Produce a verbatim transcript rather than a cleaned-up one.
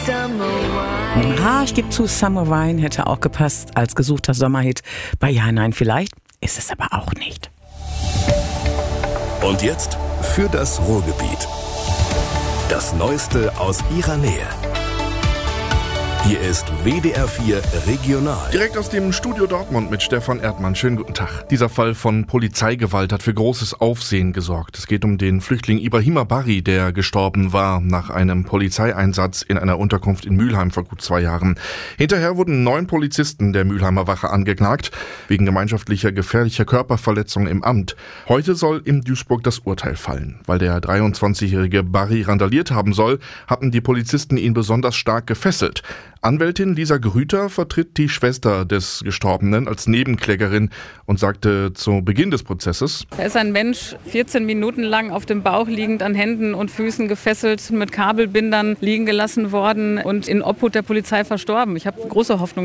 Ha, ich gebe zu, Summer Wine hätte auch gepasst als gesuchter Sommerhit bei Ja, nein, vielleicht. Ist es aber auch nicht. Und jetzt für das Ruhrgebiet. Das Neueste aus ihrer Nähe. Hier ist W D R vier Regional. Direkt aus dem Studio Dortmund mit Stefan Erdmann. Schönen guten Tag. Dieser Fall von Polizeigewalt hat für großes Aufsehen gesorgt. Es geht um den Flüchtling Ibrahima Barry, der gestorben war nach einem Polizeieinsatz in einer Unterkunft in Mülheim vor gut zwei Jahren. Hinterher wurden neun Polizisten der Mülheimer Wache angeklagt, wegen gemeinschaftlicher gefährlicher Körperverletzung im Amt. Heute soll in Duisburg das Urteil fallen. Weil der dreiundzwanzigjährige Barry randaliert haben soll, hatten die Polizisten ihn besonders stark gefesselt. Anwältin Lisa Grüter vertritt die Schwester des Gestorbenen als Nebenklägerin und sagte zu Beginn des Prozesses: Da ist ein Mensch vierzehn Minuten lang auf dem Bauch liegend, an Händen und Füßen gefesselt, mit Kabelbindern liegen gelassen worden und in Obhut der Polizei verstorben. Ich habe große Hoffnung,